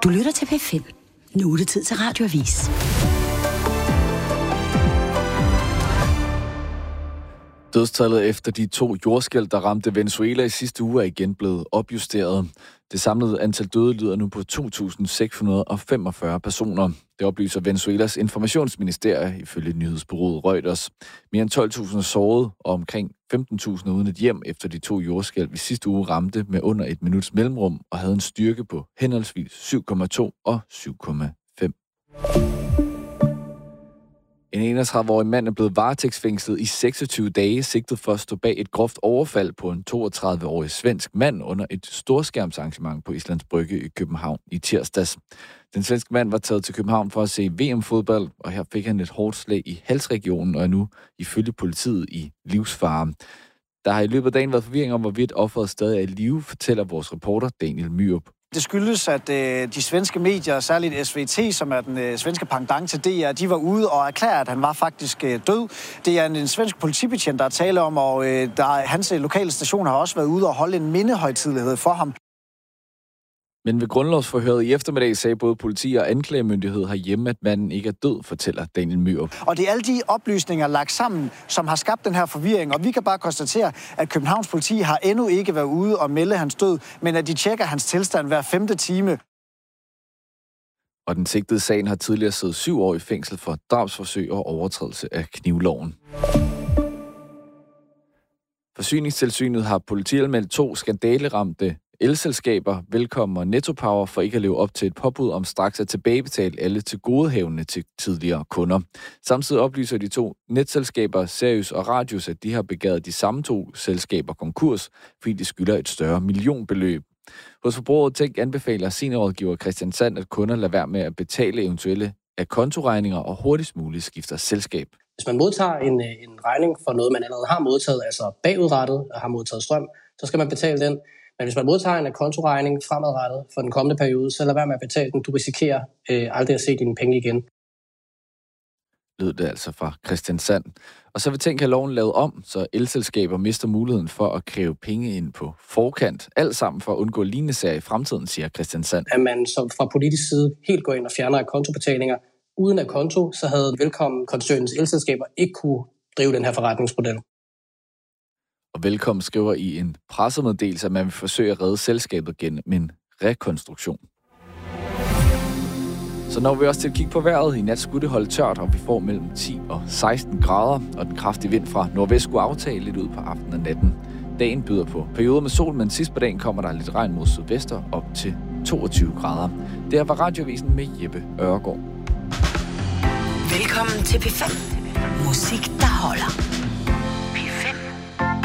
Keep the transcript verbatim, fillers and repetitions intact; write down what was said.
Du lytter til P fem. Nu er det tid til Radioavis. Dødstallet efter de to jordskælv, der ramte Venezuela i sidste uge, er igen blevet opjusteret. Det samlede antal døde lyder nu på to tusind seks hundrede og femogfyrre personer. Det oplyser Venezuelas informationsministerie ifølge nyhedsbureauet Reuters. Mere end tolv tusind sårede og omkring femten tusind uden et hjem efter de to jordskælv i sidste uge ramte med under et minuts mellemrum og havde en styrke på henholdsvis syv komma to og syv komma fem. En enogtredive-årig mand er blevet varetægtsfængslet i seksogtyve dage, sigtet for at stå bag et groft overfald på en toogtredive-årig svensk mand under et storskærmsarrangement på Islands Brygge i København i tirsdags. Den svenske mand var taget til København for at se V M-fodbold, og her fik han et hårdt slag i halsregionen og er nu ifølge politiet i livsfare. Der har i løbet af dagen været forvirring om, hvorvidt offeret stadig er i live, fortæller vores reporter Daniel Myrup. Det skyldes, at øh, de svenske medier, særligt S V T, som er den øh, svenske pendant til D R, de var ude og erklærede, at han var faktisk øh, død. Det er en, en svensk politibetjent, der er tale om, og øh, der, hans lokale station har også været ude og holde en mindehøjtidelighed for ham. Men ved grundlovsforhøret i eftermiddag sagde både politi og anklagemyndighed herhjemme, at manden ikke er død, fortæller Daniel Myrup. Og det er alle de oplysninger lagt sammen, som har skabt den her forvirring. Og vi kan bare konstatere, at Københavns politi har endnu ikke været ude og melde hans død, men at de tjekker hans tilstand hver femte time. Og den sigtede sagen har tidligere siddet syv år i fængsel for drabsforsøg og overtrædelse af knivloven. Forsyningstilsynet har politianmeldt to skandaleramte elselskaber, Velkommen og Netto Power, for ikke at leve op til et påbud om straks at tilbagebetale alle tilgodehavende til tidligere kunder. Samtidig oplyser de to netselskaber, Serius og Radius, at de har begæret de samme to selskaber konkurs, fordi de skylder et større millionbeløb. Hos Forbrugerrådet Tænk anbefaler seniorrådgiver Christian Sand, at kunder lader være med at betale eventuelle akontoregninger og hurtigst muligt skifter selskab. Hvis man modtager en, en regning for noget, man allerede har modtaget, altså bagudrettet og har modtaget strøm, så skal man betale den. Men hvis man modtager en kontoregning fremadrettet for den kommende periode, så lad være med at betale den. Du risikerer øh, aldrig at se dine penge igen. Lød det altså fra Christian Sand. Og så vil Tænk have loven lavet om, så elselskaber mister muligheden for at kræve penge ind på forkant. Alt sammen for at undgå lignende sager i fremtiden, siger Christian Sand. At man så fra politisk side helt går ind og fjerner kontobetalinger uden af konto, så havde Velkommen koncernens elselskaber ikke kunne drive den her forretningsmodel. Og Velkommen skriver i en pressemeddelelse, at man vil forsøge at redde selskabet gennem en rekonstruktion. Så når vi også til at kigge på vejret. I nat skulle det holde tørt, og vi får mellem ti og seksten grader, og den kraftige vind fra nordvest skulle aftage lidt ud på aftenen og natten. Dagen byder på perioder med sol, men sidst på dagen kommer der lidt regn mod sydvester op til toogtyve grader. Det her var Radioavisen med Jeppe Øregård. Velkommen til P fem. Musik, der holder.